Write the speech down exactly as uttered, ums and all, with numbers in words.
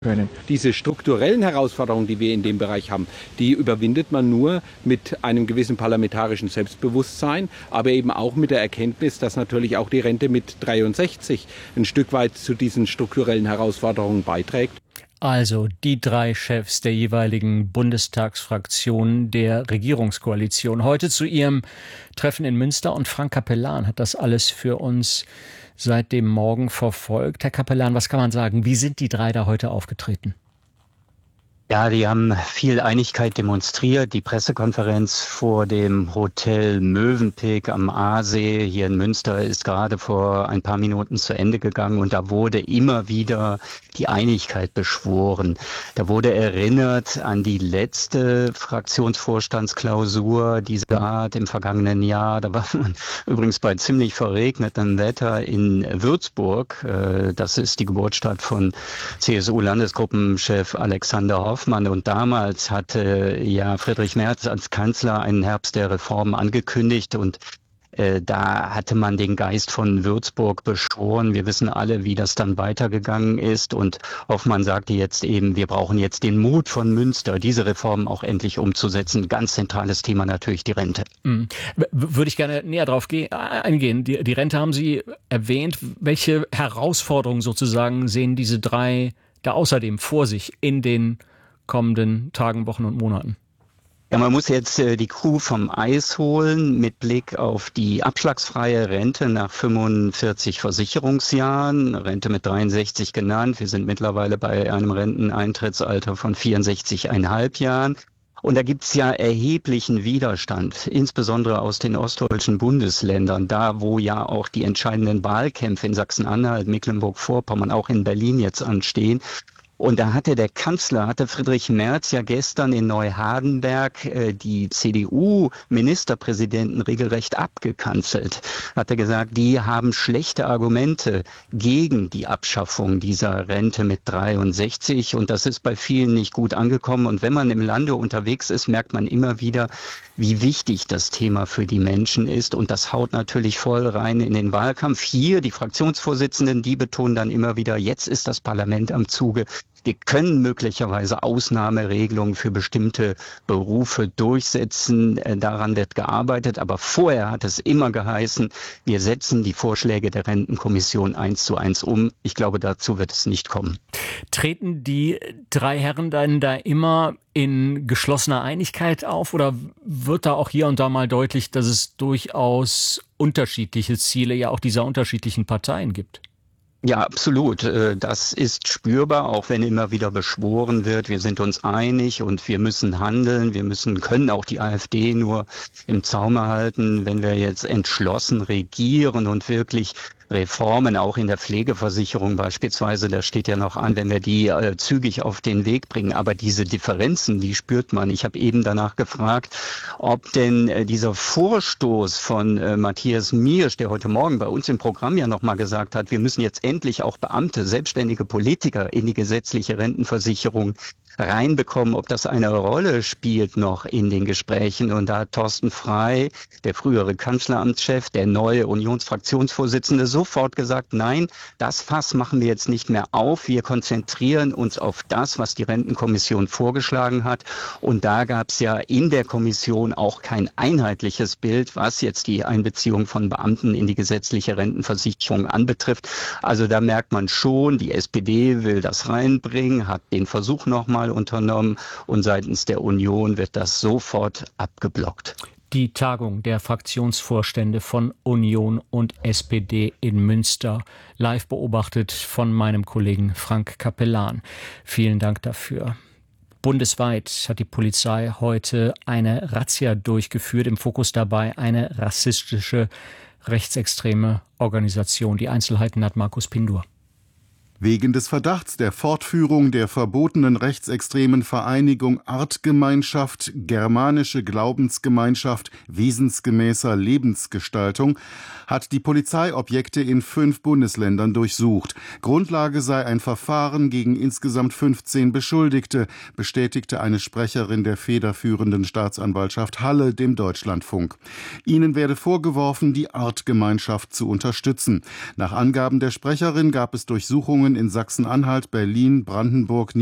können. Diese strukturellen Herausforderungen, die wir in dem Bereich haben, die überwindet man nur mit einem gewissen parlamentarischen Selbstbewusstsein, aber eben auch mit der Erkenntnis, dass natürlich auch die Rente mit dreiundsechzig ein Stück weit zu diesen strukturellen Herausforderungen beiträgt. Also die drei Chefs der jeweiligen Bundestagsfraktionen der Regierungskoalition. Heute zu ihrem Treffen in Münster, und Frank Capellan hat das alles für uns seit dem Morgen verfolgt. Herr Capellan, was kann man sagen? Wie sind die drei da heute aufgetreten? Ja, die haben viel Einigkeit demonstriert. Die Pressekonferenz vor dem Hotel Mövenpick am Aasee hier in Münster ist gerade vor ein paar Minuten zu Ende gegangen, und da wurde immer wieder die Einigkeit beschworen. Da wurde erinnert an die letzte Fraktionsvorstandsklausur dieser Art im vergangenen Jahr. Da war man übrigens bei ziemlich verregnetem Wetter in Würzburg. Das ist die Geburtsstadt von C S U-Landesgruppenchef Alexander Hoff. Und damals hatte ja Friedrich Merz als Kanzler einen Herbst der Reformen angekündigt, und äh, da hatte man den Geist von Würzburg beschworen. Wir wissen alle, wie das dann weitergegangen ist, und Hoffmann sagte jetzt eben, wir brauchen jetzt den Mut von Münster, diese Reformen auch endlich umzusetzen. Ganz zentrales Thema natürlich die Rente. Mhm. Würde ich gerne näher drauf ge- eingehen. Die, die Rente haben Sie erwähnt. Welche Herausforderungen sozusagen sehen diese drei da außerdem vor sich in den kommenden Tagen, Wochen und Monaten? Ja, man muss jetzt äh, die Kuh vom Eis holen mit Blick auf die abschlagsfreie Rente nach fünfundvierzig Versicherungsjahren, Rente mit dreiundsechzig genannt. Wir sind mittlerweile bei einem Renteneintrittsalter von vierundsechzig Komma fünf Jahren. Und da gibt's ja erheblichen Widerstand, insbesondere aus den ostdeutschen Bundesländern, da wo ja auch die entscheidenden Wahlkämpfe in Sachsen-Anhalt, Mecklenburg-Vorpommern, auch in Berlin jetzt anstehen. Und da hatte der Kanzler, hatte Friedrich Merz ja gestern in Neuhardenberg äh, die C D U-Ministerpräsidenten regelrecht abgekanzelt. Hat er gesagt, die haben schlechte Argumente gegen die Abschaffung dieser Rente mit dreiundsechzig. Und das ist bei vielen nicht gut angekommen. Und wenn man im Lande unterwegs ist, merkt man immer wieder, wie wichtig das Thema für die Menschen ist. Und das haut natürlich voll rein in den Wahlkampf. Hier, die Fraktionsvorsitzenden, die betonen dann immer wieder, jetzt ist das Parlament am Zuge. Wir können möglicherweise Ausnahmeregelungen für bestimmte Berufe durchsetzen. Daran wird gearbeitet. Aber vorher hat es immer geheißen, wir setzen die Vorschläge der Rentenkommission eins zu eins um. Ich glaube, dazu wird es nicht kommen. Treten die drei Herren dann da immer in geschlossener Einigkeit auf, oder wird da auch hier und da mal deutlich, dass es durchaus unterschiedliche Ziele ja auch dieser unterschiedlichen Parteien gibt? Ja, absolut. Das ist spürbar, auch wenn immer wieder beschworen wird, wir sind uns einig und wir müssen handeln. Wir müssen, können auch die AfD nur im Zaume halten, wenn wir jetzt entschlossen regieren und wirklich Reformen auch in der Pflegeversicherung beispielsweise, das steht ja noch an, wenn wir die äh, zügig auf den Weg bringen. Aber diese Differenzen, die spürt man. Ich habe eben danach gefragt, ob denn äh, dieser Vorstoß von äh, Matthias Miersch, der heute Morgen bei uns im Programm ja nochmal gesagt hat, wir müssen jetzt endlich auch Beamte, selbstständige Politiker in die gesetzliche Rentenversicherung reinbekommen, ob das eine Rolle spielt noch in den Gesprächen. Und da hat Thorsten Frey, der frühere Kanzleramtschef, der neue Unionsfraktionsvorsitzende, sofort gesagt, nein, das Fass machen wir jetzt nicht mehr auf. Wir konzentrieren uns auf das, was die Rentenkommission vorgeschlagen hat. Und da gab es ja in der Kommission auch kein einheitliches Bild, was jetzt die Einbeziehung von Beamten in die gesetzliche Rentenversicherung anbetrifft. Also da merkt man schon, die S P D will das reinbringen, hat den Versuch nochmal unternommen, und seitens der Union wird das sofort abgeblockt. Die Tagung der Fraktionsvorstände von Union und S P D in Münster, live beobachtet von meinem Kollegen Frank Capellan. Vielen Dank dafür. Bundesweit hat die Polizei heute eine Razzia durchgeführt, im Fokus dabei eine rassistische, rechtsextreme Organisation. Die Einzelheiten hat Markus Pindur. Wegen des Verdachts der Fortführung der verbotenen rechtsextremen Vereinigung Artgemeinschaft, germanische Glaubensgemeinschaft wesensgemäßer Lebensgestaltung hat die Polizei Objekte in fünf Bundesländern durchsucht. Grundlage sei ein Verfahren gegen insgesamt fünfzehn Beschuldigte, bestätigte eine Sprecherin der federführenden Staatsanwaltschaft Halle dem Deutschlandfunk. Ihnen werde vorgeworfen, die Artgemeinschaft zu unterstützen. Nach Angaben der Sprecherin gab es Durchsuchungen in Sachsen-Anhalt, Berlin, Brandenburg,